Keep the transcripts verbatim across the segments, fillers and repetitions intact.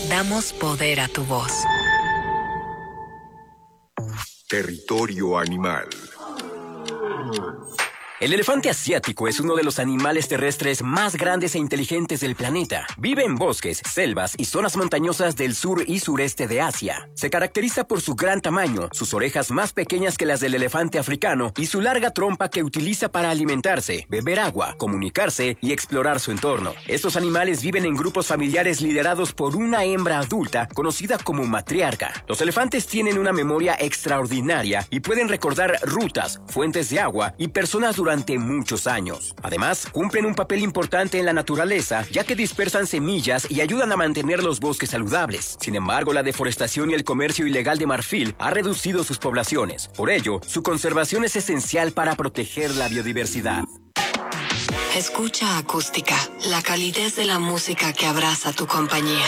Damos poder a tu voz. Territorio animal. El elefante asiático es uno de los animales terrestres más grandes e inteligentes del planeta. Vive en bosques, selvas y zonas montañosas del sur y sureste de Asia. Se caracteriza por su gran tamaño, sus orejas más pequeñas que las del elefante africano y su larga trompa que utiliza para alimentarse, beber agua, comunicarse y explorar su entorno. Estos animales viven en grupos familiares liderados por una hembra adulta conocida como matriarca. Los elefantes tienen una memoria extraordinaria y pueden recordar rutas, fuentes de agua y personas durante durante muchos años. Además, cumplen un papel importante en la naturaleza, ya que dispersan semillas y ayudan a mantener los bosques saludables. Sin embargo, la deforestación y el comercio ilegal de marfil ha reducido sus poblaciones. Por ello, su conservación es esencial para proteger la biodiversidad. Escucha Acústica, la calidez de la música que abraza tu compañía.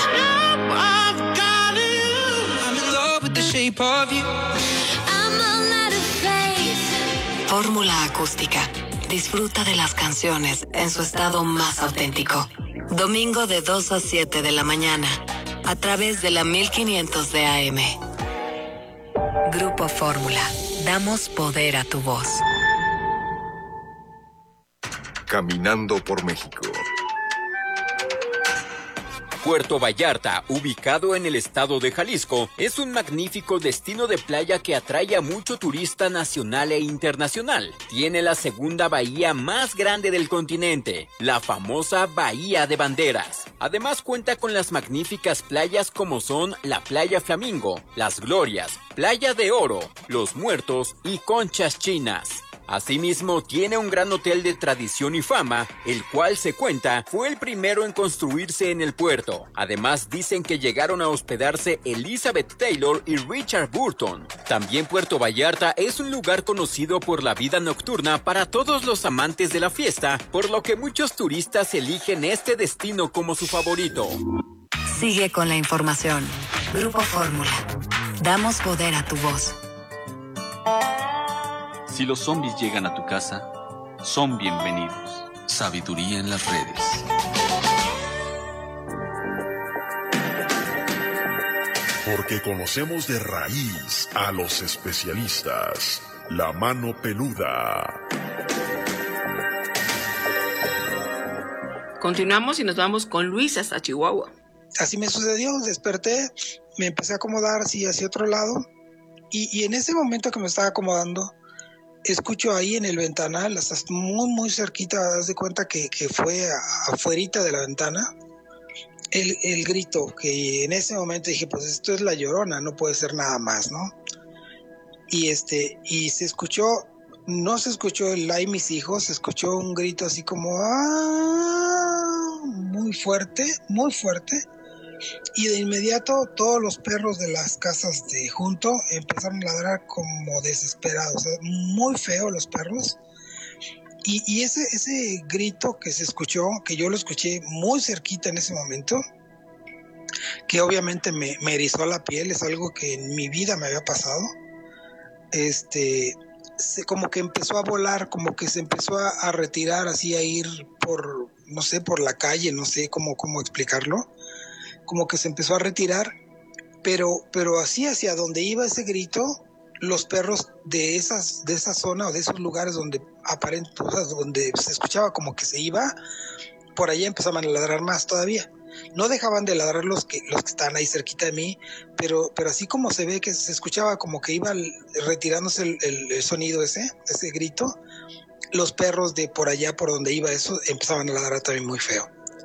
Fórmula Acústica. Disfruta de las canciones en su estado más auténtico. Domingo de dos a siete de la mañana, a través de la mil quinientos de A M. Grupo Fórmula. Damos poder a tu voz. Caminando por México. Puerto Vallarta, ubicado en el estado de Jalisco, es un magnífico destino de playa que atrae a mucho turista nacional e internacional. Tiene la segunda bahía más grande del continente, la famosa Bahía de Banderas. Además cuenta con las magníficas playas como son la Playa Flamingo, Las Glorias, Playa de Oro, Los Muertos y Conchas Chinas. Asimismo, tiene un gran hotel de tradición y fama, el cual se cuenta fue el primero en construirse en el puerto. Además, dicen que llegaron a hospedarse Elizabeth Taylor y Richard Burton. También Puerto Vallarta es un lugar conocido por la vida nocturna para todos los amantes de la fiesta, por lo que muchos turistas eligen este destino como su favorito. Sigue con la información. Grupo Fórmula. Damos poder a tu voz. Si los zombies llegan a tu casa, son bienvenidos. Sabiduría en las redes. Porque conocemos de raíz a los especialistas. La mano peluda. Continuamos y nos vamos con Luis hasta Chihuahua. Así me sucedió, desperté, me empecé a acomodar así hacia otro lado y, y en ese momento que me estaba acomodando, escucho ahí en el ventanal, hasta muy muy cerquita, das de cuenta que, que fue a, afuerita de la ventana, el, el grito, que en ese momento dije, pues esto es La Llorona, no puede ser nada más, ¿no? Y este, y se escuchó, no se escuchó el ay mis hijos, se escuchó un grito así como ¡ah! Muy fuerte, muy fuerte. Y de inmediato todos los perros de las casas de junto empezaron a ladrar como desesperados, o sea, muy feo los perros. Y, y ese, ese grito que se escuchó, que yo lo escuché muy cerquita en ese momento, que obviamente me, me erizó la piel, es algo que en mi vida me había pasado. Este, se, como que empezó a volar, como que se empezó a, a retirar, así a ir por, no sé, por la calle, no sé cómo, cómo explicarlo. Como que se empezó a retirar, pero, pero así hacia donde iba ese grito, los perros de esas, de esa zona o de esos lugares donde aparent, o sea, donde se escuchaba como que se iba, por allá empezaban a ladrar más todavía. No dejaban de ladrar los que, los que están ahí cerquita de mí, pero, pero así como se ve que se escuchaba como que iba retirándose el, el, el sonido ese, ese grito, los perros de por allá, por donde iba eso, empezaban a ladrar también muy feo.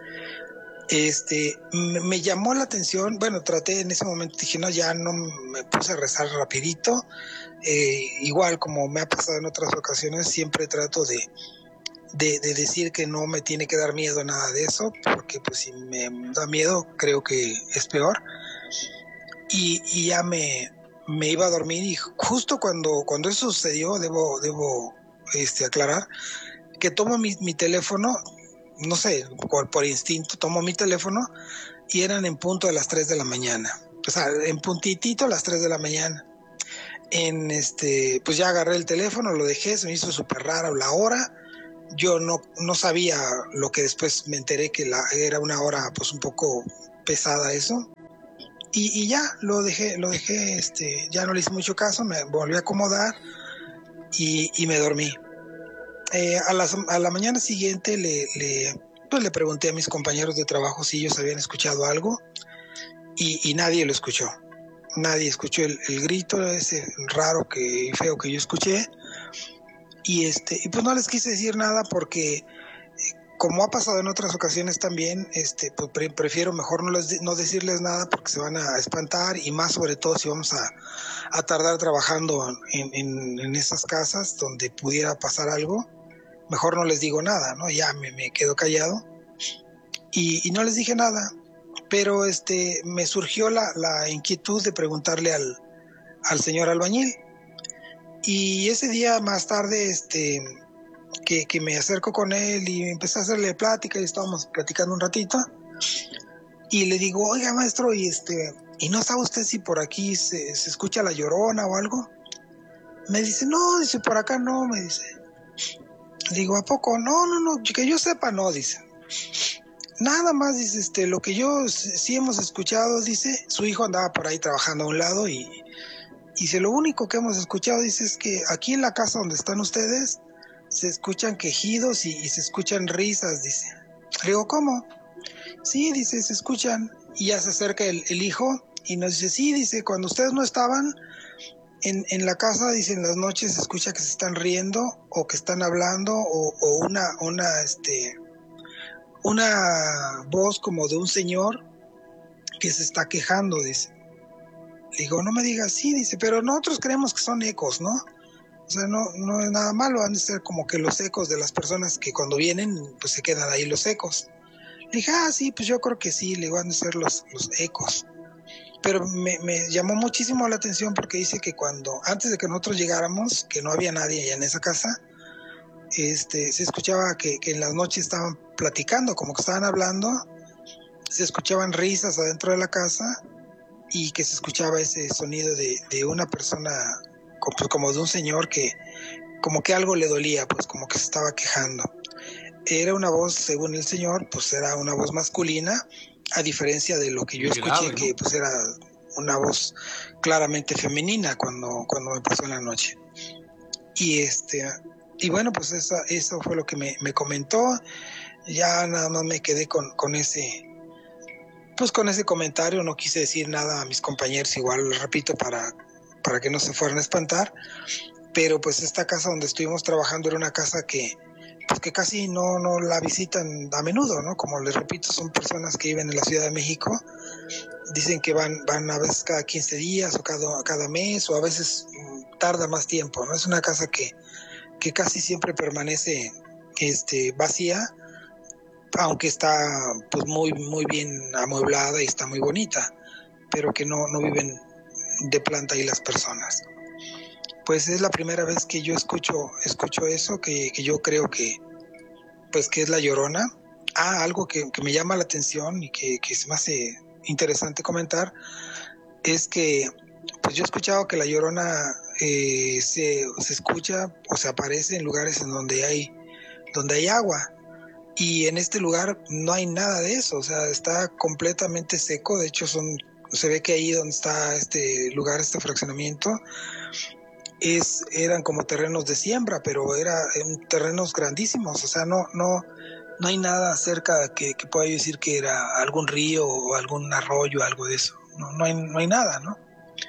Este, me, me llamó la atención, bueno, traté en ese momento, dije, no, ya no, me puse a rezar rapidito, eh, igual como me ha pasado en otras ocasiones, siempre trato de, de, de decir que no me tiene que dar miedo nada de eso, porque pues si me da miedo, creo que es peor, y, y ya me, me iba a dormir, y justo cuando, cuando eso sucedió, debo, debo este, aclarar, que tomo mi, mi teléfono, no sé, por, por instinto, tomo mi teléfono y eran en punto de las tres de la mañana. O sea, en puntitito a las tres de la mañana. En este, pues ya agarré el teléfono, lo dejé, se me hizo súper rara la hora. Yo no, no sabía lo que después me enteré que la, era una hora pues un poco pesada eso. y, y ya, lo dejé, lo dejé, este, ya no le hice mucho caso, me volví a acomodar y, y me dormí. Eh, a, las, a la mañana siguiente le, le, pues le pregunté a mis compañeros de trabajo si ellos habían escuchado algo y, y nadie lo escuchó. Nadie escuchó el, el grito ese raro que feo que yo escuché y este y pues no les quise decir nada porque como ha pasado en otras ocasiones también, este pues pre- prefiero mejor no les no decirles nada porque se van a espantar y más sobre todo si vamos a, a tardar trabajando en, en, en esas casas donde pudiera pasar algo, mejor no les digo nada, ¿no? Ya me, me quedo callado y, y no les dije nada. Pero este me surgió la, la inquietud de preguntarle al, al señor albañil. Y ese día más tarde, este, que, que me acerco con él y empecé a hacerle plática y estábamos platicando un ratito. Y le digo, oiga maestro, y este, ¿y no sabe usted si por aquí se, se escucha la Llorona o algo? Me dice, no, dice, por acá no, me dice. Le digo, ¿a poco? No, no, no, que yo sepa no, dice. Nada más, dice, este, lo que yo sí hemos escuchado, dice, su hijo andaba por ahí trabajando a un lado y, y dice, lo único que hemos escuchado, dice, es que aquí en la casa donde están ustedes se escuchan quejidos y, y se escuchan risas, dice. Le digo, ¿cómo? Sí, dice, se escuchan. Y ya se acerca el, el hijo y nos dice, sí, dice, cuando ustedes no estaban en, en la casa, dice, en las noches se escucha que se están riendo o que están hablando o, o una, una, este... una voz como de un señor que se está quejando, dice. Le digo, no me digas, sí, dice, pero nosotros creemos que son ecos, ¿no? O sea, no, no es nada malo, han de ser como que los ecos de las personas que cuando vienen, pues se quedan ahí los ecos. Le dije, ah, sí, pues yo creo que sí, le digo, han de ser los, los ecos. Pero me, me llamó muchísimo la atención porque dice que cuando, antes de que nosotros llegáramos, que no había nadie allá en esa casa, Este, se escuchaba que, que en las noches estaban platicando, como que estaban hablando, se escuchaban risas adentro de la casa y que se escuchaba ese sonido de, de una persona, como, como de un señor que como que algo le dolía, pues como que se estaba quejando. Era una voz, según el señor, pues era una voz masculina, a diferencia de lo que yo escuché, grave, ¿no? Que pues era una voz claramente femenina cuando, cuando me pasó en la noche. Y este... Y bueno, pues eso, eso fue lo que me, me comentó. Ya nada más me quedé con, con ese, pues con ese comentario. No quise decir nada a mis compañeros, igual lo repito, para, para que no se fueran a espantar. Pero pues esta casa donde estuvimos trabajando era una casa que, pues que casi no, no la visitan a menudo, ¿no? Como les repito, son personas que viven en la Ciudad de México. Dicen que van, van a veces cada quince días o cada, cada mes, o a veces tarda más tiempo, ¿no? Es una casa que que casi siempre permanece este, vacía, aunque está pues muy muy bien amueblada y está muy bonita, pero que no, no viven de planta ahí las personas. Pues es la primera vez que yo escucho escucho eso, que, que yo creo que pues que es la Llorona. Ah, algo que, que me llama la atención y que, que se me hace interesante comentar es que pues yo he escuchado que la Llorona eh, se, se escucha o se aparece en lugares en donde hay donde hay agua, y en este lugar no hay nada de eso, o sea, está completamente seco. De hecho, son se ve que ahí donde está este lugar, este fraccionamiento, es eran como terrenos de siembra, pero eran terrenos grandísimos, o sea, no no no hay nada cerca que, que pueda yo decir que era algún río o algún arroyo, algo de eso. No, no hay no hay nada, ¿no?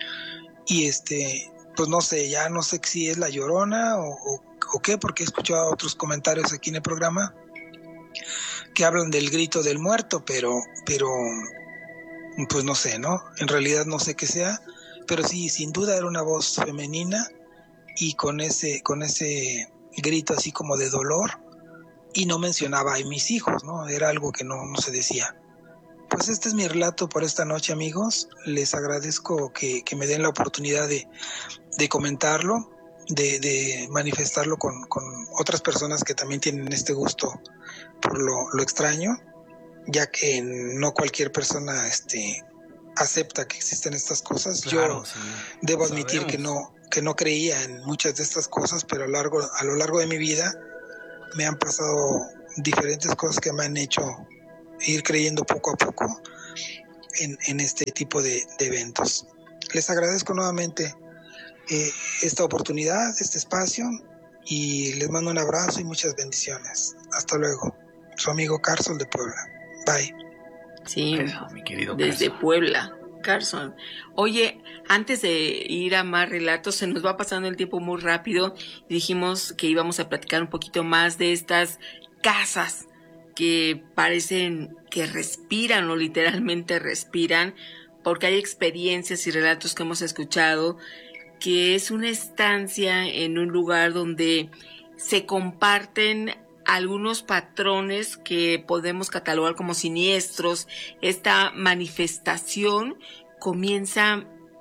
Y este, pues no sé, ya no sé si es la Llorona o, o, o qué, porque he escuchado otros comentarios aquí en el programa que hablan del grito del muerto, pero, pero, pues no sé, ¿no? En realidad no sé qué sea, pero sí, sin duda era una voz femenina y con ese, con ese grito así como de dolor, y no mencionaba a mis hijos, ¿no? Era algo que no, no se decía. Pues este es mi relato por esta noche, amigos. Les agradezco que, que me den la oportunidad de, de comentarlo, de, de manifestarlo con, con otras personas que también tienen este gusto por lo, lo extraño, ya que no cualquier persona este, acepta que existen estas cosas. Claro, yo sí, debo admitir que no, que no creía en muchas de estas cosas, pero a lo largo, a lo largo de mi vida me han pasado diferentes cosas que me han hecho ir creyendo poco a poco. en, en este tipo de, de eventos. Les agradezco nuevamente eh, esta oportunidad, este espacio, y les mando un abrazo y muchas bendiciones. Hasta luego. Su amigo Carson de Puebla. Bye. Sí, Eso, mi querido desde Carson. Puebla. Carson. Oye, antes de ir a más relatos, se nos va pasando el tiempo muy rápido y dijimos que íbamos a platicar un poquito más de estas casas que parecen que respiran o literalmente respiran, porque hay experiencias y relatos que hemos escuchado que es una estancia en un lugar donde se comparten algunos patrones que podemos catalogar como siniestros. Esta manifestación comienza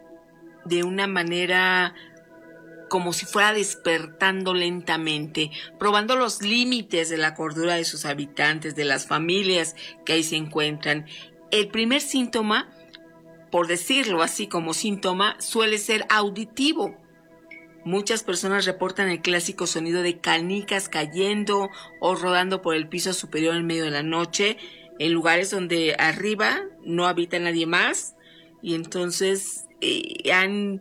de una manera como si fuera despertando lentamente, probando los límites de la cordura de sus habitantes, de las familias que ahí se encuentran. El primer síntoma, por decirlo así como síntoma, suele ser auditivo. Muchas personas reportan el clásico sonido de canicas cayendo o rodando por el piso superior en medio de la noche, en lugares donde arriba no habita nadie más, y entonces eh, han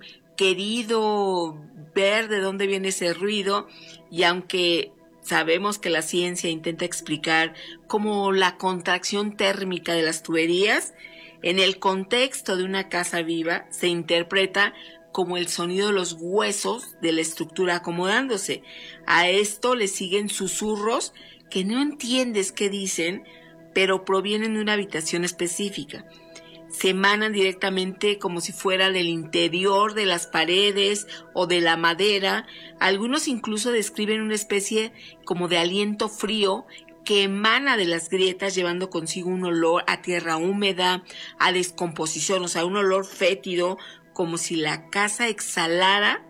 querido ver de dónde viene ese ruido, y aunque sabemos que la ciencia intenta explicar cómo la contracción térmica de las tuberías, en el contexto de una casa viva se interpreta como el sonido de los huesos de la estructura acomodándose. A esto le siguen susurros que no entiendes qué dicen, pero provienen de una habitación específica. Se emanan directamente como si fuera del interior de las paredes o de la madera. Algunos incluso describen una especie como de aliento frío que emana de las grietas, llevando consigo un olor a tierra húmeda, a descomposición, o sea, un olor fétido, como si la casa exhalara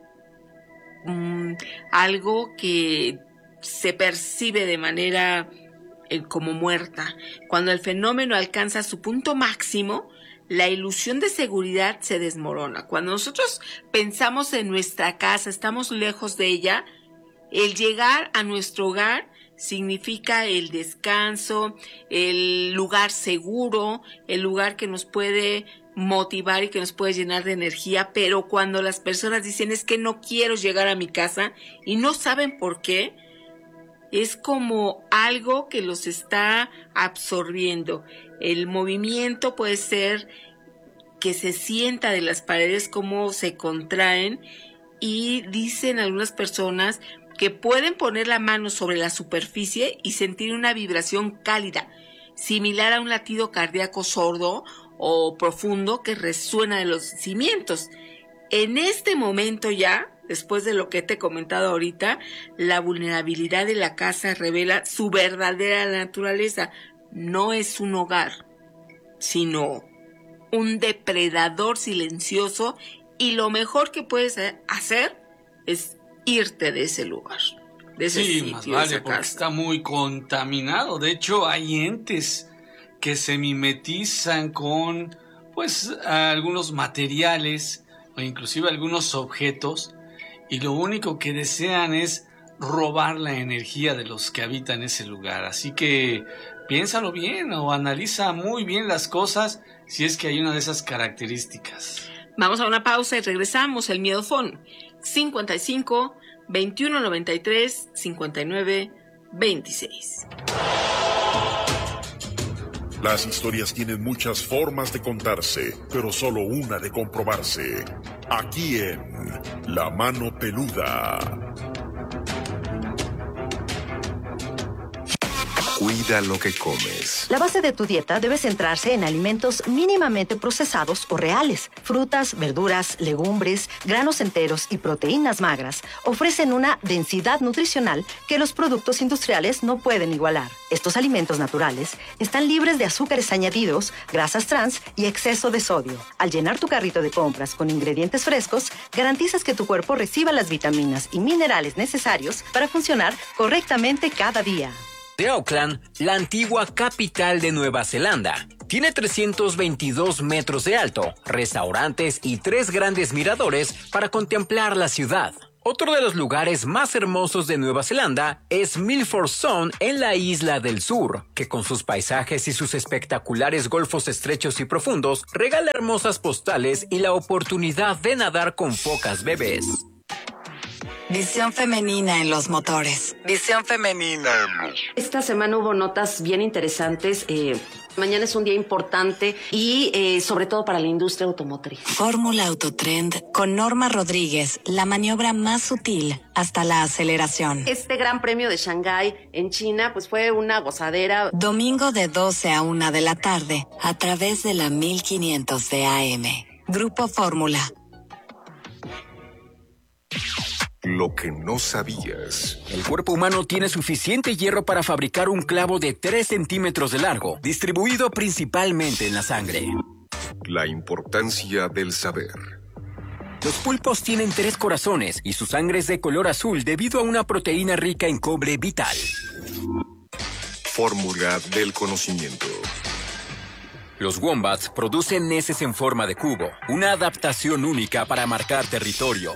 um, algo que se percibe de manera eh, como muerta. Cuando el fenómeno alcanza su punto máximo, la ilusión de seguridad se desmorona. Cuando nosotros pensamos en nuestra casa, estamos lejos de ella, el llegar a nuestro hogar significa el descanso, el lugar seguro, el lugar que nos puede motivar y que nos puede llenar de energía. Pero cuando las personas dicen es que no quiero llegar a mi casa y no saben por qué, es como algo que los está absorbiendo. El movimiento puede ser que se sienta de las paredes como se contraen, y dicen algunas personas que pueden poner la mano sobre la superficie y sentir una vibración cálida, similar a un latido cardíaco sordo o profundo que resuena de los cimientos. En este momento ya, después de lo que te he comentado ahorita, la vulnerabilidad de la casa revela su verdadera naturaleza. No es un hogar, sino un depredador silencioso, y lo mejor que puedes hacer es irte de ese lugar, de ese sí, sitio, más de vale, esa porque casa. está muy contaminado. De hecho, hay entes que se mimetizan con, pues, algunos materiales o inclusive algunos objetos, y lo único que desean es robar la energía de los que habitan ese lugar. Así que piénsalo bien o analiza muy bien las cosas si es que hay una de esas características. Vamos a una pausa y regresamos. El Miedofón cincuenta y cinco, veintiuno noventa y tres, cincuenta y nueve, veintiséis. Las historias tienen muchas formas de contarse, pero solo una de comprobarse. Aquí en La Mano Peluda. Cuida lo que comes. La base de tu dieta debe centrarse en alimentos mínimamente procesados o reales. Frutas, verduras, legumbres, granos enteros y proteínas magras ofrecen una densidad nutricional que los productos industriales no pueden igualar. Estos alimentos naturales están libres de azúcares añadidos, grasas trans y exceso de sodio. Al llenar tu carrito de compras con ingredientes frescos, garantizas que tu cuerpo reciba las vitaminas y minerales necesarios para funcionar correctamente cada día. De Auckland, la antigua capital de Nueva Zelanda. Tiene trescientos veintidós metros de alto, restaurantes y tres grandes miradores para contemplar la ciudad. Otro de los lugares más hermosos de Nueva Zelanda es Milford Sound en la isla del sur, que con sus paisajes y sus espectaculares golfos estrechos y profundos regala hermosas postales y la oportunidad de nadar con focas bebés. Visión femenina en los motores. Visión femenina. Esta semana hubo notas bien interesantes. Eh, mañana es un día importante y eh, sobre todo para la industria automotriz. Fórmula Autotrend con Norma Rodríguez, la maniobra más sutil hasta la aceleración. Este Gran Premio de Shanghái en China pues fue una gozadera. Domingo de doce a una de la tarde a través de la mil quinientos de A M. Grupo Fórmula. Lo que no sabías. El cuerpo humano tiene suficiente hierro para fabricar un clavo de tres centímetros de largo, distribuido principalmente en la sangre. La importancia del saber. Los pulpos tienen tres corazones y su sangre es de color azul debido a una proteína rica en cobre vital. Fórmula del conocimiento. Los wombats producen heces en forma de cubo, una adaptación única para marcar territorio.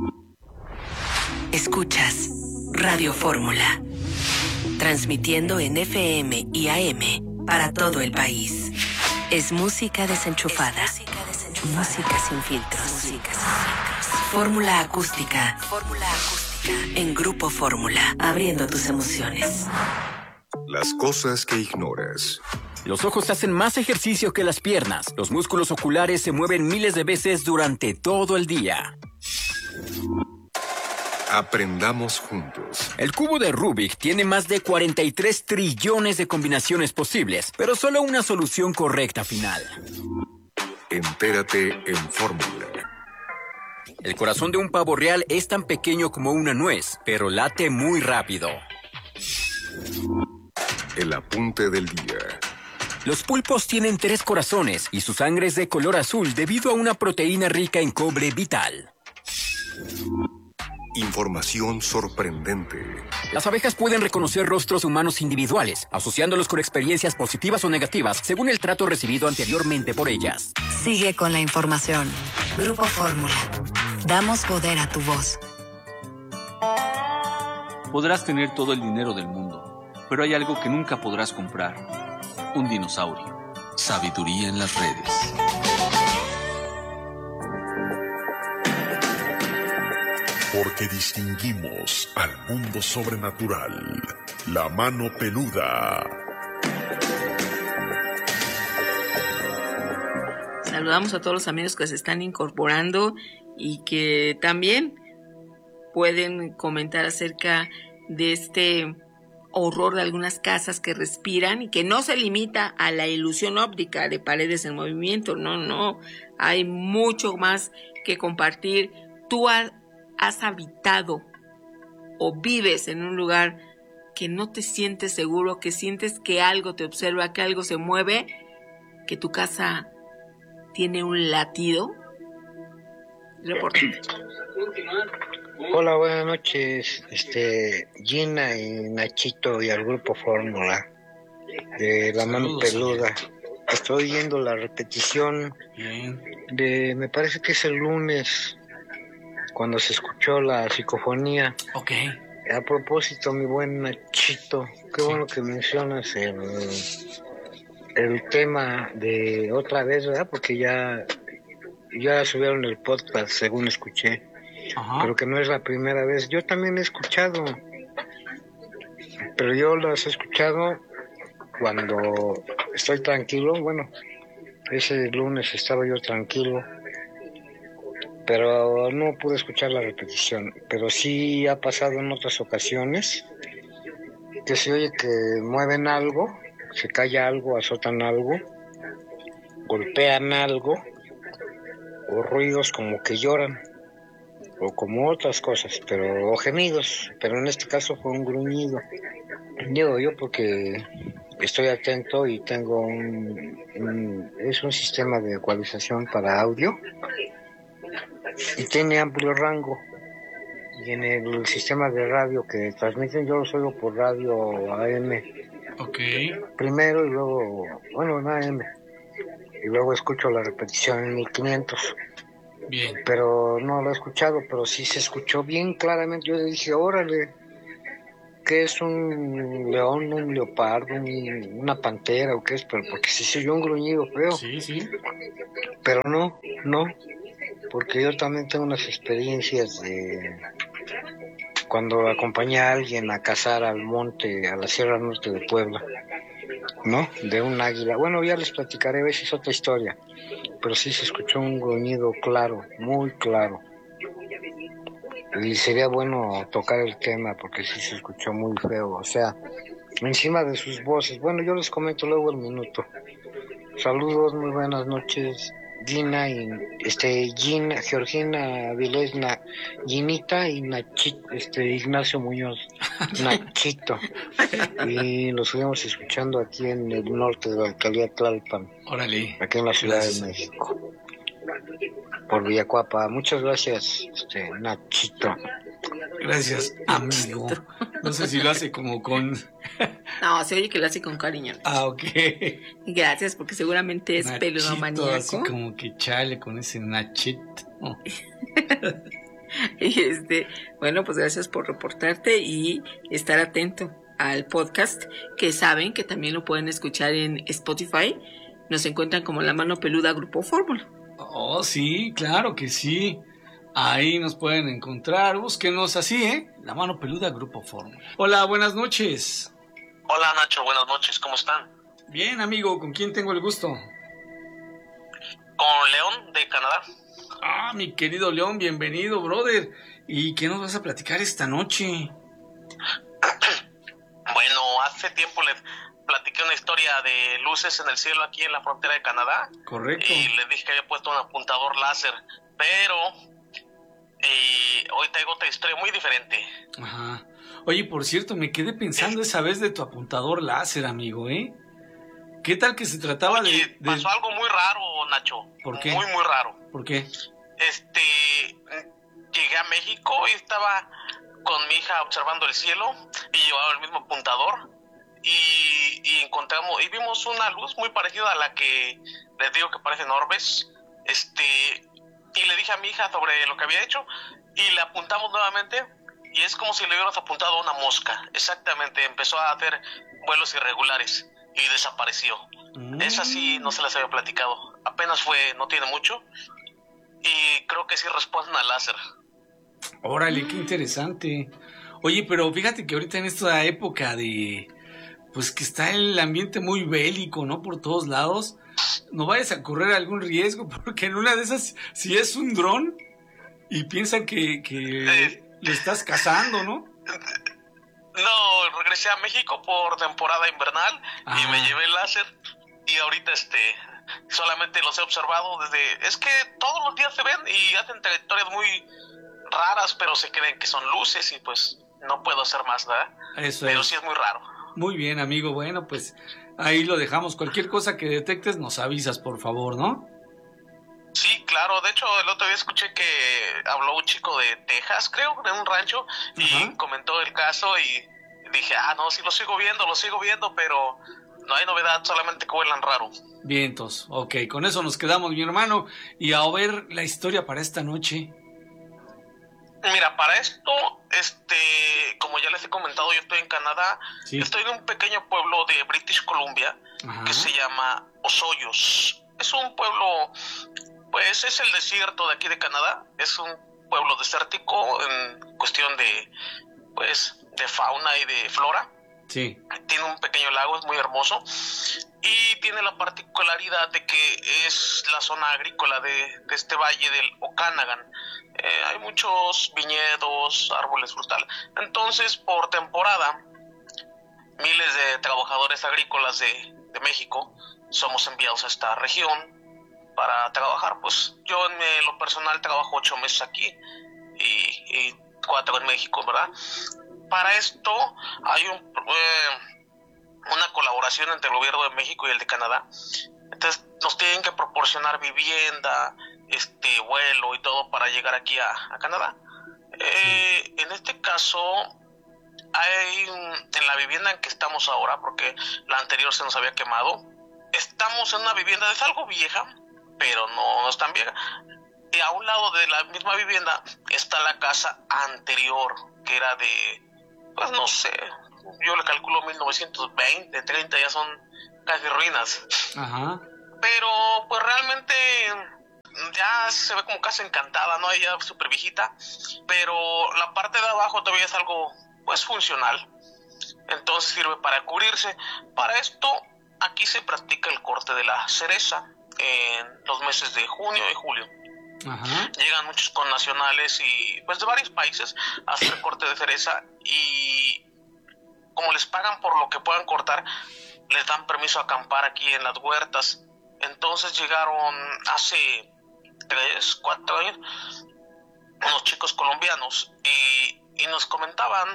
Escuchas Radio Fórmula, transmitiendo en F M y A M para todo el país. Es música desenchufada, es música, desenchufada. Música sin filtros. Música sin filtros. Fórmula acústica, Fórmula acústica en Grupo Fórmula, abriendo tus emociones. Las cosas que ignoras. Los ojos hacen más ejercicio que las piernas. Los músculos oculares se mueven miles de veces durante todo el día. Aprendamos juntos. El cubo de Rubik tiene más de cuarenta y tres trillones de combinaciones posibles, pero solo una solución correcta final. Entérate en Fórmula. El corazón de un pavo real es tan pequeño como una nuez, pero late muy rápido. El apunte del día. Los pulpos tienen tres corazones y su sangre es de color azul debido a una proteína rica en cobre vital. Información sorprendente. Las abejas pueden reconocer rostros humanos individuales, asociándolos con experiencias positivas o negativas según el trato recibido anteriormente por ellas. Sigue con la información. Grupo Fórmula. Damos poder a tu voz. Podrás tener todo el dinero del mundo, pero hay algo que nunca podrás comprar. Un dinosaurio. Sabiduría en las redes. Porque distinguimos al mundo sobrenatural. La mano peluda. Saludamos a todos los amigos que se están incorporando y que también pueden comentar acerca de este horror de algunas casas que respiran y que no se limita a la ilusión óptica de paredes en movimiento. No, no. Hay mucho más que compartir. Tú has has habitado o vives en un lugar que no te sientes seguro, que sientes que algo te observa, que algo se mueve, que tu casa tiene un latido. Reporte. Hola, buenas noches, este Gina y Nachito y al Grupo Fórmula de La Mano Peluda. Estoy viendo la repetición de, me parece que es el lunes, cuando se escuchó la psicofonía. Ok. A propósito, mi buen Nachito, qué sí. Bueno que mencionas el, el tema de otra vez, ¿verdad? Porque ya, ya subieron el podcast, según escuché. Ajá. Pero que no es la primera vez. Yo también he escuchado, pero yo las he escuchado cuando estoy tranquilo. Bueno, ese lunes estaba yo tranquilo, pero no pude escuchar la repetición. Pero sí ha pasado en otras ocasiones que se oye que mueven algo, se calla algo, azotan algo, golpean algo, o ruidos como que lloran, o como otras cosas, pero o gemidos, pero en este caso fue un gruñido. Digo yo porque estoy atento y tengo un, un es un sistema de ecualización para audio y tiene amplio rango, y en el sistema de radio que transmiten yo los oigo por radio A M. Okay. Primero y luego, bueno, en A M, y luego escucho la repetición en mil quinientos. Bien. Pero no lo he escuchado, pero sí se escuchó bien claramente. Yo le dije, órale, ¿qué es un león, un leopardo, un- una pantera o qué es? Pero porque sí se oyó un gruñido feo. Sí, sí. Pero no, no, porque yo también tengo unas experiencias de cuando acompañé a alguien a cazar al monte, a la Sierra Norte de Puebla, ¿no? De un águila. Bueno, ya les platicaré, a veces es otra historia, pero sí se escuchó un gruñido claro, muy claro. Y sería bueno tocar el tema porque sí se escuchó muy feo, o sea, encima de sus voces. Bueno, yo les comento luego el minuto. Saludos, muy buenas noches, Gina y este Gina, Georgina Vilesna, Ginita y Nachito, este Ignacio Muñoz, Nachito. Y nos fuimos escuchando aquí en el norte de la alcaldía Tlalpan. Órale. Aquí en la Ciudad Gracias. de México. Por Villacuapa. Muchas gracias, este Nachito. Gracias, amigo. No sé si lo hace como con... No, se oye que lo hace con cariño. Ah, ok. Gracias, porque seguramente es Nachito, así peludomaníaco. como que chale con ese Nachito. Oh. Y este, bueno, pues gracias por reportarte y estar atento al podcast, que saben que también lo pueden escuchar en Spotify. Nos encuentran como La Mano Peluda Grupo Fórmula. Oh, sí, claro que sí. Ahí nos pueden encontrar. Búsquenos así, ¿eh? La Mano Peluda Grupo Fórmula. Hola, buenas noches. Hola Nacho, buenas noches, ¿cómo están? Bien, amigo, ¿con quién tengo el gusto? Con León de Canadá. Ah, mi querido León, bienvenido, brother. ¿Y qué nos vas a platicar esta noche? Bueno, hace tiempo les platiqué una historia de luces en el cielo aquí en la frontera de Canadá. Correcto. Y les dije que había puesto un apuntador láser, pero eh, hoy traigo otra historia muy diferente. Ajá. Oye, por cierto, me quedé pensando esa vez de tu apuntador láser, amigo, ¿eh? ¿Qué tal que se trataba Oye, de, de...? pasó algo muy raro, Nacho. ¿Por qué? Muy, muy raro. ¿Por qué? Este, llegué a México y estaba con mi hija observando el cielo y llevaba el mismo apuntador y, y encontramos y vimos una luz muy parecida a la que les digo que parecen orbes. Este, y le dije a mi hija sobre lo que había hecho y le apuntamos nuevamente y es como si le hubiéramos apuntado a una mosca. Exactamente, empezó a hacer vuelos irregulares y desapareció. Mm. Esa sí no se las había platicado. Apenas fue, no tiene mucho. Y creo que sí responden al láser. Órale, qué interesante. Oye, pero fíjate que ahorita en esta época de... Pues que está el ambiente muy bélico, ¿no? Por todos lados. No vayas a correr algún riesgo, porque en una de esas, si es un dron y piensan que, que eh, le estás cazando, ¿no? No, regresé a México por temporada invernal ah. y me llevé el láser y ahorita este solamente los he observado desde... Es que todos los días se ven y hacen trayectorias muy raras, pero se creen que son luces y pues no puedo hacer más, ¿verdad? Eso pero es. sí es muy raro. Muy bien, amigo. Bueno, pues ahí lo dejamos. Cualquier cosa que detectes nos avisas, por favor, ¿no? Sí, claro. De hecho, el otro día escuché que habló un chico de Texas, creo, de un rancho, y Ajá. comentó el caso y dije, ah, no, sí lo sigo viendo, lo sigo viendo, pero no hay novedad, solamente que vuelan raro. Vientos, ok, con eso nos quedamos, mi hermano. Y a ver la historia para esta noche. Mira, para esto, este, como ya les he comentado, yo estoy en Canadá, sí. Estoy en un pequeño pueblo de British Columbia, Ajá. que se llama Osoyos. Es un pueblo, pues es el desierto de aquí de Canadá, es un pueblo desértico en cuestión de, pues, de fauna y de flora. Sí. Tiene un pequeño lago, es muy hermoso y tiene la particularidad de que es la zona agrícola de, de este valle del Okanagan. Eh, hay muchos viñedos, árboles frutales. Entonces, por temporada, miles de trabajadores agrícolas de, de México somos enviados a esta región para trabajar. Pues yo en mi, lo personal trabajo ocho meses aquí y, y cuatro en México, ¿verdad? Para esto hay un, eh, una colaboración entre el gobierno de México y el de Canadá. Entonces nos tienen que proporcionar vivienda, este vuelo y todo para llegar aquí a, a Canadá. Eh, sí. En este caso, hay en la vivienda en que estamos ahora, porque la anterior se nos había quemado, estamos en una vivienda, es algo vieja, pero no, no es tan vieja. Y a un lado de la misma vivienda está la casa anterior, que era de, pues no sé, yo le calculo mil novecientos veinte, treinta, ya son casi ruinas. Ajá. Pero pues realmente ya se ve como casa encantada, ¿no? Ya súper viejita, pero la parte de abajo todavía es algo pues funcional, entonces sirve para cubrirse. Para esto aquí se practica el corte de la cereza en los meses de junio y julio. Ajá. Llegan muchos connacionales y pues de varios países a hacer corte de cereza, y como les pagan por lo que puedan cortar, les dan permiso a acampar aquí en las huertas. Entonces llegaron hace tres, cuatro años unos chicos colombianos y, y nos comentaban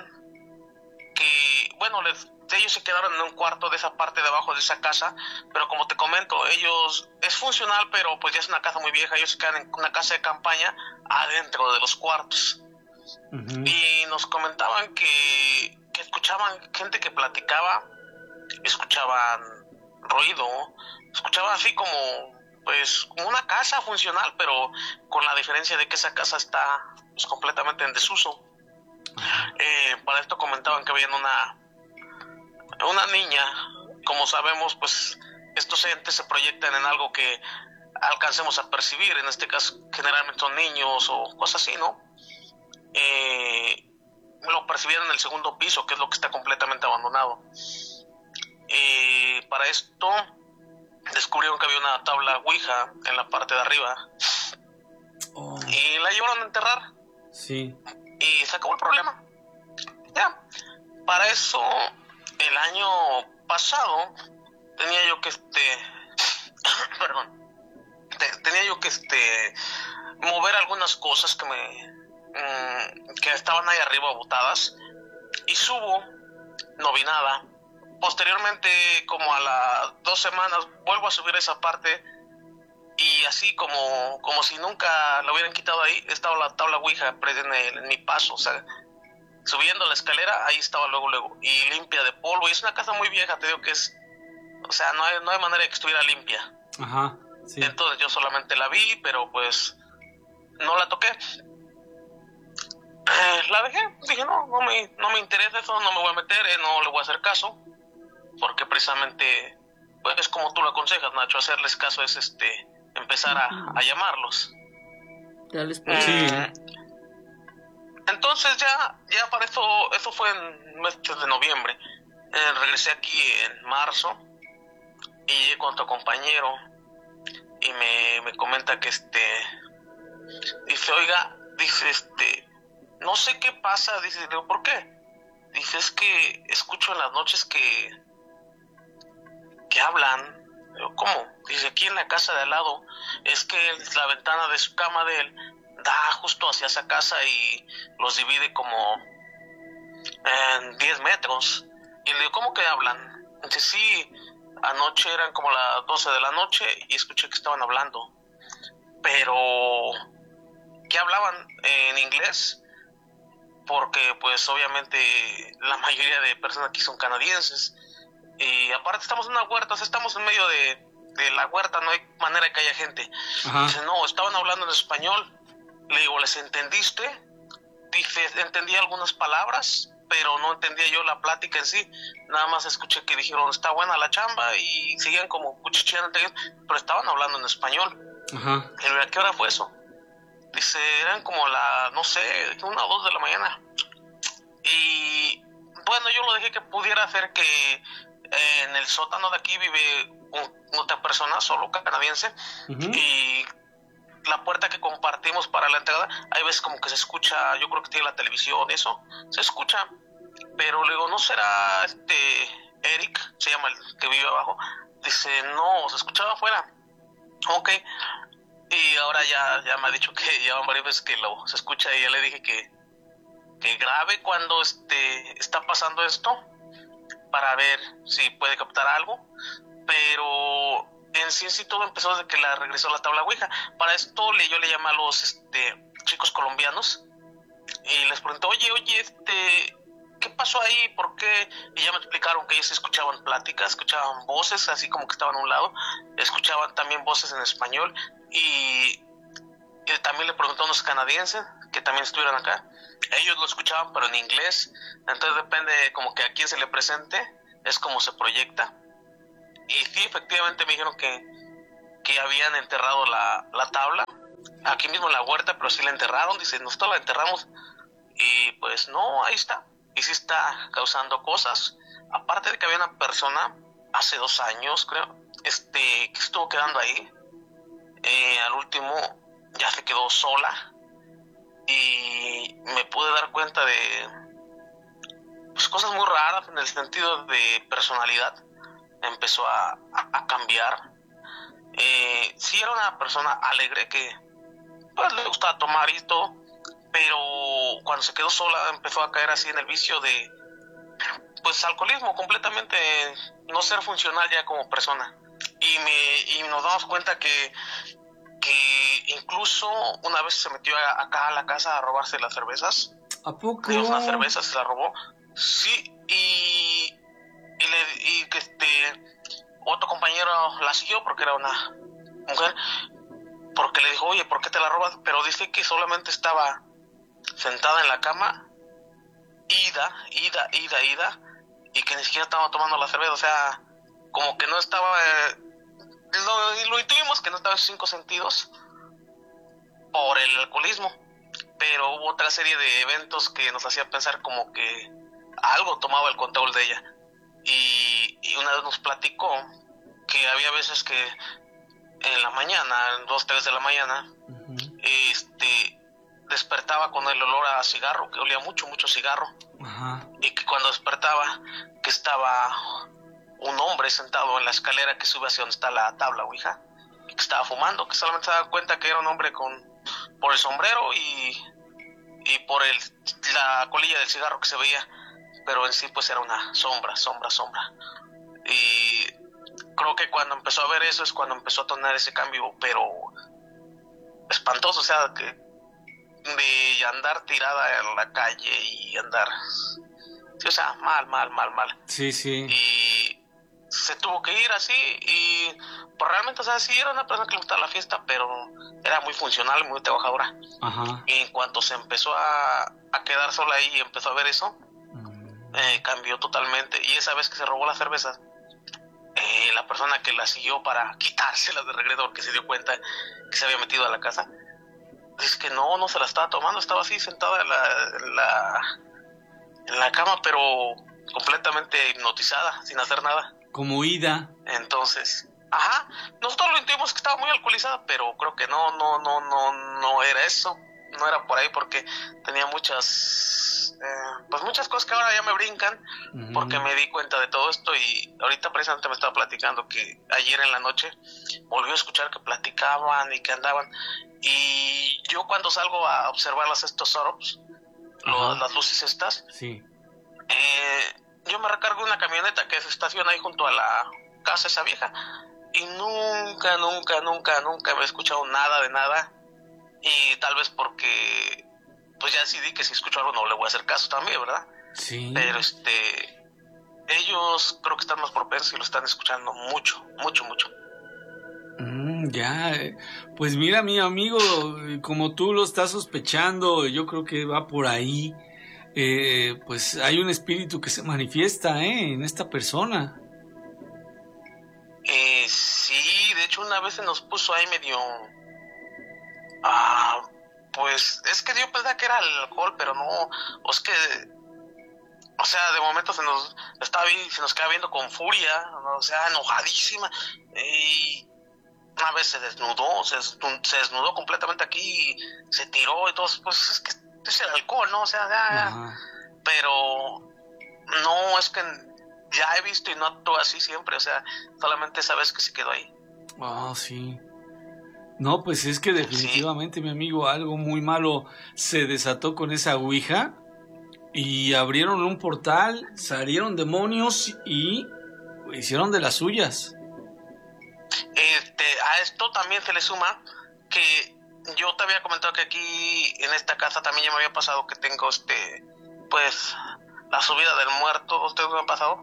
que, bueno, les, ellos se quedaron en un cuarto de esa parte de abajo de esa casa, pero como te comento, ellos, es funcional, pero pues ya es una casa muy vieja, ellos se quedan en una casa de campaña adentro de los cuartos. Uh-huh. Y nos comentaban que, que escuchaban gente que platicaba, escuchaban ruido, escuchaban así como, pues, como una casa funcional, pero con la diferencia de que esa casa está pues, completamente en desuso. Eh, para esto comentaban que había una una niña, como sabemos, pues estos entes se proyectan en algo que alcancemos a percibir, en este caso generalmente son niños o cosas así, ¿no? Eh, lo percibieron en el segundo piso, que es lo que está completamente abandonado. Eh, para esto descubrieron que había una tabla Ouija en la parte de arriba. Oh. Y la llevaron a enterrar. Sí. Y se acabó el problema. Ya. Para eso, el año pasado tenía yo que este perdón te, tenía yo que este mover algunas cosas que me mmm, que estaban ahí arriba botadas, y subo, no vi nada. Posteriormente, como a las dos semanas, vuelvo a subir esa parte, y así como como si nunca lo hubieran quitado ahí, estaba la tabla Ouija en, el, en mi paso, o sea, subiendo la escalera, ahí estaba luego, luego, y limpia de polvo. Y es una casa muy vieja, te digo que es, o sea, no hay, no hay manera de que estuviera limpia. Ajá, sí. Entonces yo solamente la vi, pero pues no la toqué. Eh, la dejé, dije, no, no me, no me interesa eso, no me voy a meter, eh, no le voy a hacer caso, porque precisamente, pues es como tú lo aconsejas, Nacho, hacerles caso es este, empezar a, a llamarlos. Ya les puedo. Sí. Eh, Entonces ya, ya para eso, eso fue en meses de noviembre. Eh, regresé aquí en marzo y llegué con otro compañero y me, me comenta que este, dice, oiga, dice este, no sé qué pasa, dice, digo, ¿por qué? Dice, es que escucho en las noches que, que hablan. Digo, ¿cómo? Dice, aquí en la casa de al lado, es que la ventana de su cama de él da justo hacia esa casa y los divide como en diez metros. Y le digo, ¿cómo que hablan? Dice, sí, anoche eran como las doce de la noche y escuché que estaban hablando. Pero, ¿qué hablaban? En inglés, porque pues obviamente la mayoría de personas aquí son canadienses. Y aparte estamos en una huerta, o sea, estamos en medio de, de la huerta, no hay manera de que haya gente. Ajá. Dice, no, estaban hablando en español. Le digo, ¿les entendiste? Dice, entendí algunas palabras, pero no entendía yo la plática en sí. Nada más escuché que dijeron, está buena la chamba, y seguían como cuchicheando, pero estaban hablando en español. Ajá. Y le digo, ¿a qué hora fue eso? Dice, eran como la, no sé, una o dos de la mañana. Y bueno, yo lo dejé que pudiera hacer que eh, en el sótano de aquí vive un, otra persona, solo canadiense, uh-huh. Y la puerta que compartimos para la entrada, hay veces como que se escucha, yo creo que tiene la televisión, eso, se escucha, pero luego, ¿no será este Eric, se llama el que vive abajo? Dice, no, se escuchaba afuera. Ok, y ahora ya, ya me ha dicho que ya varias veces que lo se escucha, y ya le dije que, que grabe cuando este está pasando esto, para ver si puede captar algo, pero en sí, sí todo empezó desde que la regresó la tabla Ouija. Para esto le, yo le llamé a los este, chicos colombianos y les pregunté, oye, oye, este, ¿qué pasó ahí? ¿Por qué? Y ya me explicaron que ellos escuchaban pláticas, escuchaban voces, así como que estaban a un lado, escuchaban también voces en español, y, y también unos canadienses que también estuvieron acá. Ellos lo escuchaban, pero en inglés. Entonces depende como que a quién se le presente, es como se proyecta. Y sí, efectivamente me dijeron que, que habían enterrado la, la tabla, aquí mismo en la huerta, pero sí la enterraron. Dice, nosotros la enterramos. Y pues no, ahí está. Y sí está causando cosas. Aparte de que había una persona, hace dos años creo, este, que estuvo quedando ahí. Eh, al último ya se quedó sola. Y me pude dar cuenta de pues, cosas muy raras en el sentido de personalidad. Empezó a, a, a cambiar. Eh, sí era una persona alegre que pues le gustaba tomar y todo, pero cuando se quedó sola empezó a caer así en el vicio de pues alcoholismo, completamente no ser funcional ya como persona. Y me y nos damos cuenta que que incluso una vez se metió a, acá a la casa a robarse las cervezas. ¿A poco? Dio una cerveza, se la robó. Sí, y y, le, y que este otro compañero la siguió porque era una mujer, porque le dijo, oye, ¿por qué te la robas? Pero dice que solamente estaba sentada en la cama, ida, ida, ida, ida, y que ni siquiera estaba tomando la cerveza. O sea, como que no estaba... Eh, lo, lo intuimos que no estaba en sus cinco sentidos por el alcoholismo, pero hubo otra serie de eventos que nos hacían pensar como que algo tomaba el control de ella. Y, y una vez nos platicó que había veces que en la mañana, dos, tres de la mañana, uh-huh. este, despertaba con el olor a cigarro, que olía mucho, mucho cigarro. Uh-huh. Y que cuando despertaba, que estaba un hombre sentado en la escalera que sube hacia donde está la tabla ouija, y que estaba fumando, que solamente se daba cuenta que era un hombre con por el sombrero y, y por el la colilla del cigarro que se veía, pero en sí pues era una sombra, sombra, sombra. Y creo que cuando empezó a ver eso es cuando empezó a tener ese cambio, pero espantoso, o sea, que de andar tirada en la calle y andar, sí, o sea, mal, mal, mal, mal. Sí, sí. Y se tuvo que ir así y pues realmente, o sea, sí era una persona que le gustaba la fiesta, pero era muy funcional, muy trabajadora. Ajá. Y en cuanto se empezó a, a quedar sola ahí y empezó a ver eso, mm. eh, cambió totalmente. Y esa vez que se robó las cervezas, eh, la persona que la siguió para quitárselas de regreso, que se dio cuenta que se había metido a la casa, dice que no, no se la estaba tomando, estaba así sentada en la, en la, en la cama, pero completamente hipnotizada, sin hacer nada. Como ida. Entonces, ajá, nosotros lo intuimos que estaba muy alcoholizada, pero creo que no, no, no, no, no era eso, no era por ahí, porque tenía muchas, eh, pues muchas cosas que ahora ya me brincan, uh-huh. porque me di cuenta de todo esto. Y ahorita precisamente me estaba platicando que ayer en la noche volvió a escuchar que platicaban y que andaban, y yo cuando salgo a observarlas estos orbs, uh-huh. las luces estas, sí. eh, yo me recargo una camioneta que se estaciona ahí junto a la casa esa vieja, y nunca, nunca, nunca, nunca me he escuchado nada de nada. Y tal vez porque pues ya decidí que si escucho algo no le voy a hacer caso también, ¿verdad? Sí. Pero este ellos creo que están más propensos y lo están escuchando mucho, mucho, mucho. Mm, ya, pues mira, mi amigo, como tú lo estás sospechando, yo creo que va por ahí. Eh, pues hay un espíritu que se manifiesta ¿eh? en esta persona. Eh, sí, de hecho una vez se nos puso ahí medio... Ah, pues es que yo pensaba que era el alcohol, pero no, o es que... O sea, de momento se nos estaba bien, se nos queda viendo con furia, ¿no? O sea, enojadísima. Y una vez se desnudó, se, se desnudó completamente aquí y se tiró y todo. Pues es que es el alcohol, ¿no? O sea, ya, pero no, es que ya he visto y no actúa así siempre, o sea, solamente esa vez que se quedó ahí. Ah, oh, sí. No, pues es que definitivamente, sí. Mi amigo, algo muy malo se desató con esa ouija y abrieron un portal, salieron demonios y hicieron de las suyas. Este, a esto también se le suma que yo te había comentado que aquí en esta casa también ya me había pasado que tengo este, pues, la subida del muerto, ustedes me han pasado,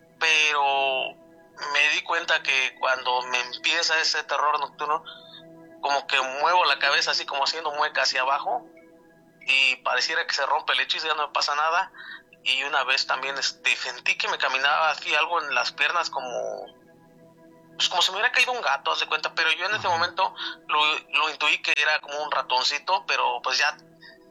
pero me di cuenta que cuando me empieza ese terror nocturno, como que muevo la cabeza así como haciendo mueca hacia abajo y pareciera que se rompe el hechizo, ya no me pasa nada. Y una vez también este, sentí que me caminaba así algo en las piernas como, pues como si me hubiera caído un gato, haz de cuenta, pero yo en ese momento lo, lo intuí que era como un ratoncito, pero pues ya,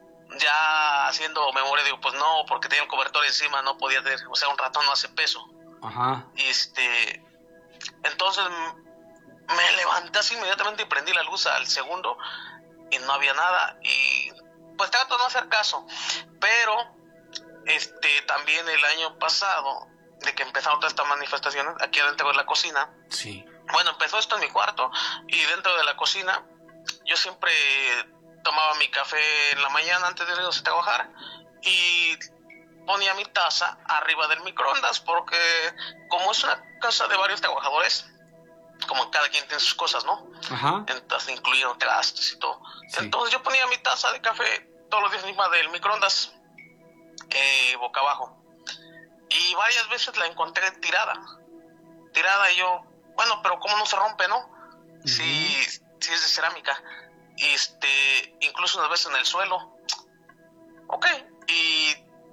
ya haciendo memoria digo, pues no, porque tenía el cobertor encima, no podía tener, o sea, un ratón no hace peso. Ajá. Y este, entonces me levanté así inmediatamente y prendí la luz al segundo y no había nada y pues trato de no hacer caso, pero este también el año pasado de que empezaron todas estas manifestaciones aquí adentro de la cocina, sí, bueno, empezó esto en mi cuarto y dentro de la cocina yo siempre tomaba mi café en la mañana antes de irnos a trabajar y ponía mi taza arriba del microondas porque como es una casa de varios trabajadores, como cada quien tiene sus cosas, ¿no? Ajá. Entonces incluyeron trastes y todo. Sí. Entonces yo ponía mi taza de café todos los días encima del microondas, eh, boca abajo. Y varias veces la encontré tirada. Tirada y yo, bueno, pero ¿cómo no se rompe, no? Uh-huh. Si, si es de cerámica. Y este, incluso unas veces en el suelo. Ok. Y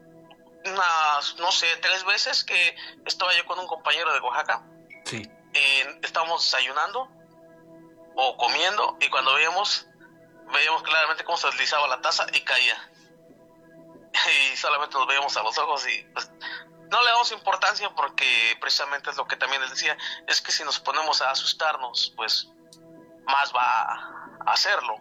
unas, no sé, tres veces que estaba yo con un compañero de Oaxaca. Sí. Eh, estábamos desayunando o comiendo y cuando veíamos veíamos claramente cómo se deslizaba la taza y caía y solamente nos veíamos a los ojos y pues, no le damos importancia porque precisamente es lo que también les decía, es que si nos ponemos a asustarnos pues más va a hacerlo.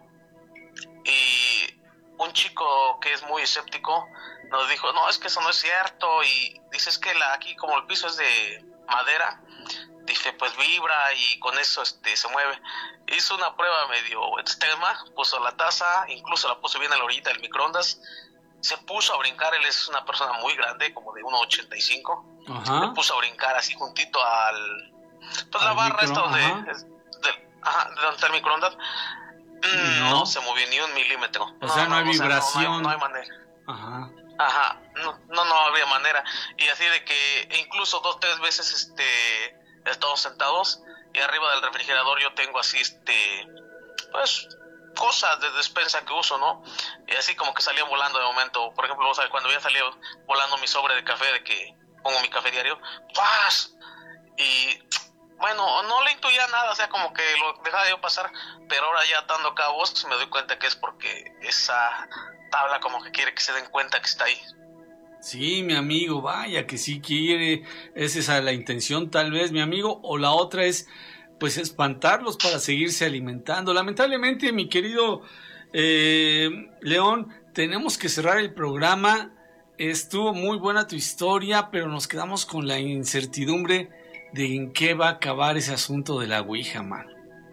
Y un chico que es muy escéptico nos dijo, no, es que eso no es cierto y dice, es que la, aquí como el piso es de madera, dice, pues vibra y con eso este se mueve. Hizo una prueba medio extrema, puso la taza, incluso la puso bien a la orillita del microondas, se puso a brincar, él es una persona muy grande, como de uno ochenta y cinco, se puso a brincar así juntito al, pues al la barra micro, esta donde, ajá. Es de, ajá, de donde está el microondas, mm, no. no se movió ni un milímetro. O no, sea, no, no hay no, vibración. No, no, hay, no hay manera. Ajá. Ajá, no, no, no habría manera. Y así de que incluso dos, tres veces este estamos sentados y arriba del refrigerador yo tengo así este pues cosas de despensa que uso, ¿no? Y así como que salían volando de momento. Por ejemplo, o sea, cuando había salido volando mi sobre de café, de que pongo mi café diario, ¡paz! Y bueno, no le intuía nada, o sea, como que lo dejaba yo pasar, pero ahora ya atando cabos me doy cuenta que es porque esa tabla como que quiere que se den cuenta que está ahí. Sí, mi amigo, vaya que sí quiere, es esa la intención tal vez, mi amigo, o la otra es pues espantarlos para seguirse alimentando. Lamentablemente, mi querido eh, León, tenemos que cerrar el programa. Estuvo muy buena tu historia, pero nos quedamos con la incertidumbre de en qué va a acabar ese asunto de la Ouija, man.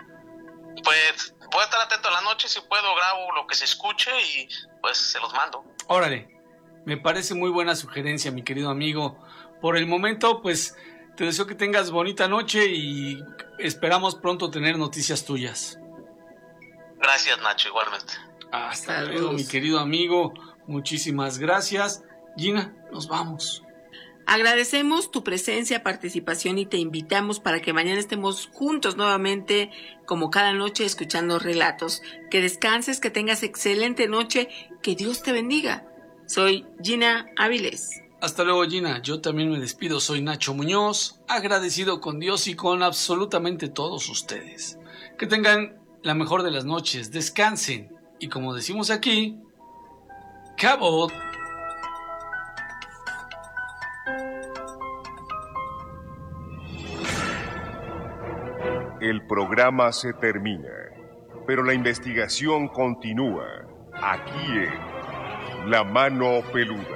Pues voy a estar atento a la noche, si puedo grabo lo que se escuche y pues se los mando. Órale, me parece muy buena sugerencia, mi querido amigo. Por el momento, pues te deseo que tengas bonita noche y esperamos pronto tener noticias tuyas. Gracias, Nacho, igualmente. Hasta Saludos. Luego, mi querido amigo. Muchísimas gracias. Gina, nos vamos. Agradecemos tu presencia, participación y te invitamos para que mañana estemos juntos nuevamente, como cada noche, escuchando relatos. Que descanses, que tengas excelente noche, que Dios te bendiga. Soy Gina Áviles. Hasta luego, Gina. Yo también me despido. Soy Nacho Muñoz, agradecido con Dios y con absolutamente todos ustedes. Que tengan la mejor de las noches, descansen y, como decimos aquí, ¡Cabot! El programa se termina, pero la investigación continúa aquí en La Mano Peluda.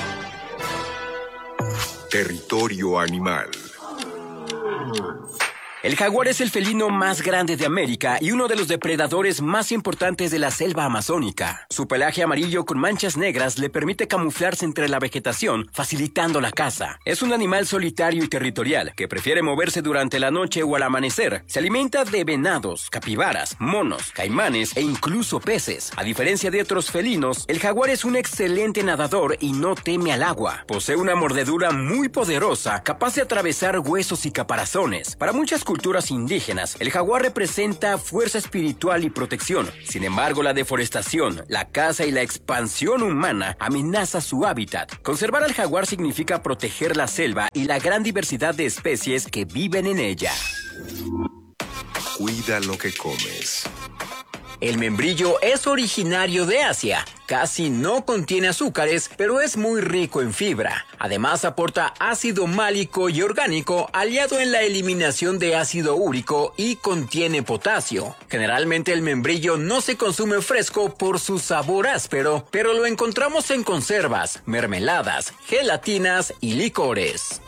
Territorio Animal. El jaguar es el felino más grande de América y uno de los depredadores más importantes de la selva amazónica. Su pelaje amarillo con manchas negras le permite camuflarse entre la vegetación, facilitando la caza. Es un animal solitario y territorial que prefiere moverse durante la noche o al amanecer. Se alimenta de venados, capibaras, monos, caimanes e incluso peces. A diferencia de otros felinos, el jaguar es un excelente nadador y no teme al agua. Posee una mordedura muy poderosa, capaz de atravesar huesos y caparazones. Para muchas culturas indígenas, el jaguar representa fuerza espiritual y protección. Sin embargo, la deforestación, la caza y la expansión humana amenaza su hábitat. Conservar al jaguar significa proteger la selva y la gran diversidad de especies que viven en ella. Cuida lo que comes. El membrillo es originario de Asia. Casi no contiene azúcares, pero es muy rico en fibra. Además, aporta ácido málico y orgánico, aliado en la eliminación de ácido úrico y contiene potasio. Generalmente el membrillo no se consume fresco por su sabor áspero, pero lo encontramos en conservas, mermeladas, gelatinas y licores.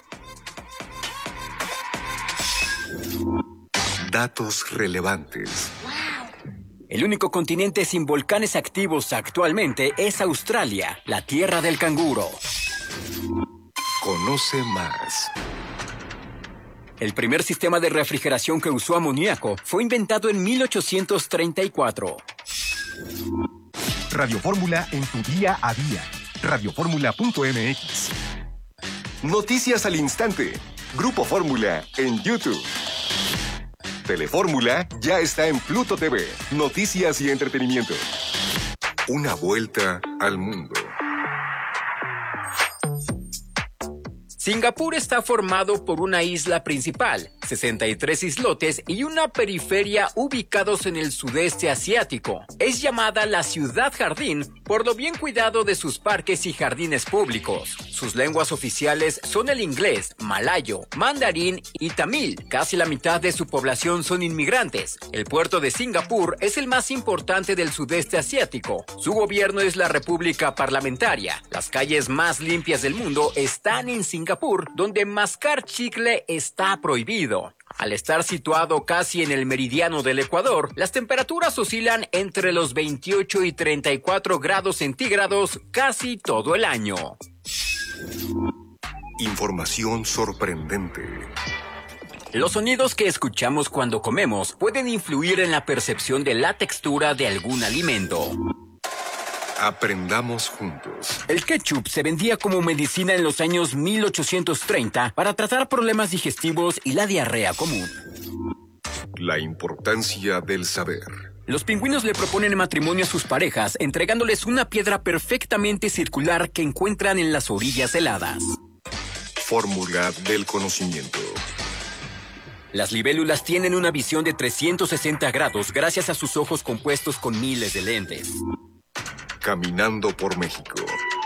Datos relevantes. El único continente sin volcanes activos actualmente es Australia, la tierra del canguro. Conoce más. El primer sistema de refrigeración que usó amoníaco fue inventado en mil ochocientos treinta y cuatro. Radio Fórmula en tu día a día. radio fórmula punto m x. Noticias al instante. Grupo Fórmula en YouTube. Telefórmula ya está en Pluto T V. Noticias y entretenimiento. Una vuelta al mundo. Singapur está formado por una isla principal, sesenta y tres islotes y una periferia ubicados en el sudeste asiático. Es llamada la ciudad jardín por lo bien cuidado de sus parques y jardines públicos. Sus lenguas oficiales son el inglés, malayo, mandarín y tamil. Casi la mitad de su población son inmigrantes. El puerto de Singapur es el más importante del sudeste asiático. Su gobierno es la República Parlamentaria. Las calles más limpias del mundo están en Singapur, donde mascar chicle está prohibido. Al estar situado casi en el meridiano del Ecuador, las temperaturas oscilan entre los veintiocho y treinta y cuatro grados centígrados casi todo el año. Información sorprendente. Los sonidos que escuchamos cuando comemos pueden influir en la percepción de la textura de algún alimento. Aprendamos juntos. El ketchup se vendía como medicina en los años mil ochocientos treinta para tratar problemas digestivos y la diarrea común. La importancia del saber. Los pingüinos le proponen matrimonio a sus parejas, entregándoles una piedra perfectamente circular que encuentran en las orillas heladas. Fórmula del conocimiento. Las libélulas tienen una visión de trescientos sesenta grados gracias a sus ojos compuestos con miles de lentes. Caminando por México.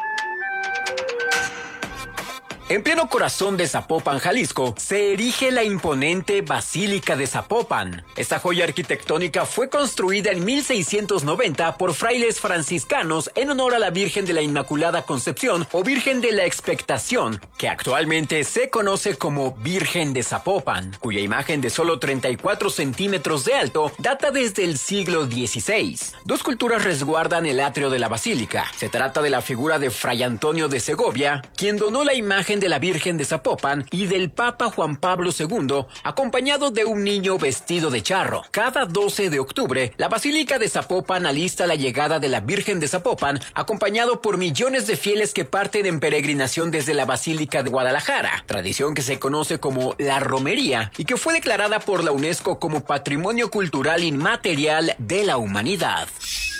En pleno corazón de Zapopan, Jalisco, se erige la imponente Basílica de Zapopan. Esta joya arquitectónica fue construida en mil seiscientos noventa por frailes franciscanos en honor a la Virgen de la Inmaculada Concepción o Virgen de la Expectación, que actualmente se conoce como Virgen de Zapopan, cuya imagen de solo treinta y cuatro centímetros de alto data desde el siglo dieciséis. Dos culturas resguardan el atrio de la basílica. Se trata de la figura de Fray Antonio de Segovia, quien donó la imagen de la Virgen de Zapopan, y del Papa Juan Pablo segundo, acompañado de un niño vestido de charro. Cada doce de octubre, la Basílica de Zapopan alista la llegada de la Virgen de Zapopan, acompañado por millones de fieles que parten en peregrinación desde la Basílica de Guadalajara, tradición que se conoce como la romería y que fue declarada por la UNESCO como Patrimonio Cultural Inmaterial de la Humanidad.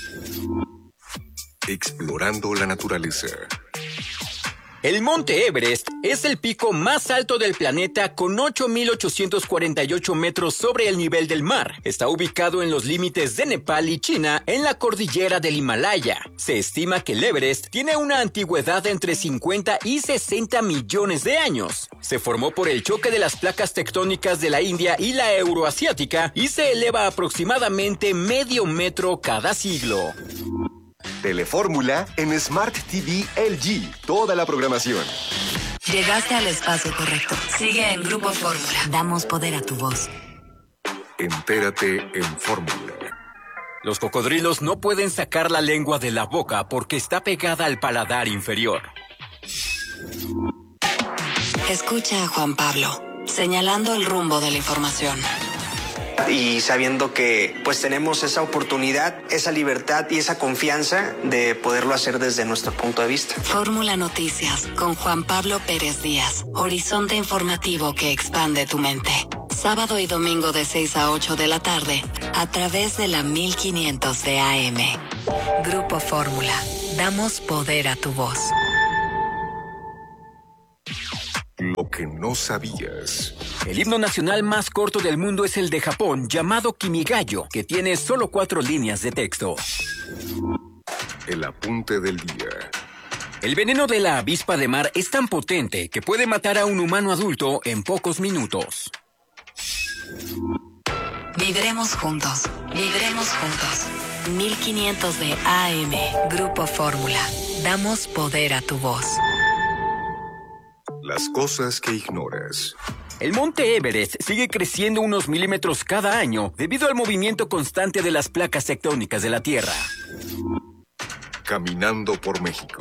Explorando la naturaleza. El Monte Everest es el pico más alto del planeta con ocho mil ochocientos cuarenta y ocho metros sobre el nivel del mar. Está ubicado en los límites de Nepal y China, en la cordillera del Himalaya. Se estima que el Everest tiene una antigüedad de entre cincuenta y sesenta millones de años. Se formó por el choque de las placas tectónicas de la India y la euroasiática y se eleva aproximadamente medio metro cada siglo. Telefórmula en Smart T V L G. Toda la programación. Llegaste al espacio correcto. Sigue en Grupo Fórmula. Damos poder a tu voz. Entérate en Fórmula. Los cocodrilos no pueden sacar la lengua de la boca porque está pegada al paladar inferior. Escucha a Juan Pablo, señalando el rumbo de la información. Y sabiendo que pues tenemos esa oportunidad, esa libertad y esa confianza de poderlo hacer desde nuestro punto de vista. Fórmula Noticias con Juan Pablo Pérez Díaz. Horizonte informativo que expande tu mente. Sábado y domingo de seis a ocho de la tarde a través de la mil quinientos de A M. Grupo Fórmula. Damos poder a tu voz. Lo que no sabías. El himno nacional más corto del mundo es el de Japón, llamado Kimigayo, que tiene solo cuatro líneas de texto. El apunte del día. El veneno de la avispa de mar es tan potente que puede matar a un humano adulto en pocos minutos. Viviremos juntos, viviremos juntos. mil quinientos de A M, Grupo Fórmula. Damos poder a tu voz. Las cosas que ignoras. El monte Everest sigue creciendo unos milímetros cada año debido al movimiento constante de las placas tectónicas de la Tierra. Caminando por México.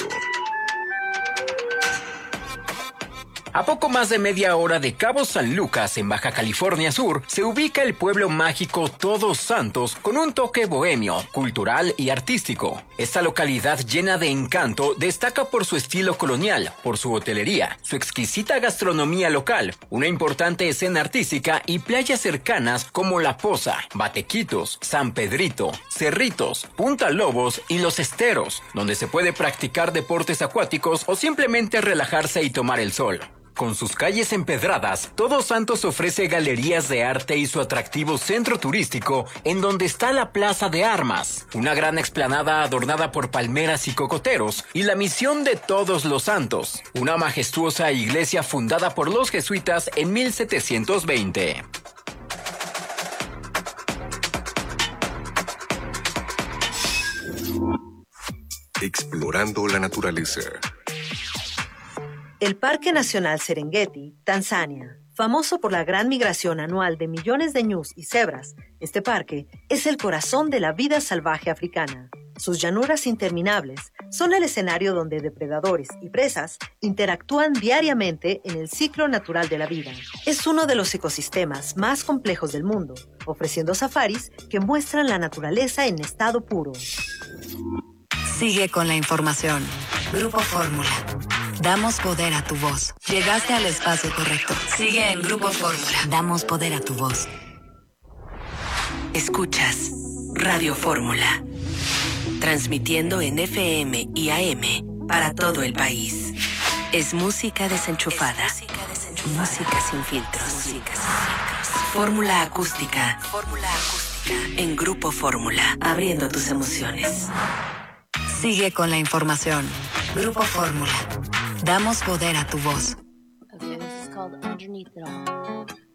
A poco más de media hora de Cabo San Lucas, en Baja California Sur, se ubica el pueblo mágico Todos Santos con un toque bohemio, cultural y artístico. Esta localidad llena de encanto destaca por su estilo colonial, por su hotelería, su exquisita gastronomía local, una importante escena artística y playas cercanas como La Poza, Batequitos, San Pedrito, Cerritos, Punta Lobos y Los Esteros, donde se puede practicar deportes acuáticos o simplemente relajarse y tomar el sol. Con sus calles empedradas, Todos Santos ofrece galerías de arte y su atractivo centro turístico, en donde está la Plaza de Armas, una gran explanada adornada por palmeras y cocoteros, y la Misión de Todos los Santos, una majestuosa iglesia fundada por los jesuitas en mil setecientos veinte. Explorando la naturaleza. El Parque Nacional Serengeti, Tanzania, famoso por la gran migración anual de millones de ñus y cebras, este parque es el corazón de la vida salvaje africana. Sus llanuras interminables son el escenario donde depredadores y presas interactúan diariamente en el ciclo natural de la vida. Es uno de los ecosistemas más complejos del mundo, ofreciendo safaris que muestran la naturaleza en estado puro. Sigue con la información. Grupo Fórmula. Damos poder a tu voz. Llegaste al espacio correcto. Sigue en Grupo Fórmula. Damos poder a tu voz. Escuchas Radio Fórmula. Transmitiendo en F M y A M para todo el país. Es música desenchufada. Es música desenchufada. Música sin filtros. Música sin filtros. Fórmula acústica. Fórmula acústica. En Grupo Fórmula. Abriendo tus emociones. Sigue con la información. Grupo Fórmula. Damos poder a tu voz. Okay, this is called Underneath It All.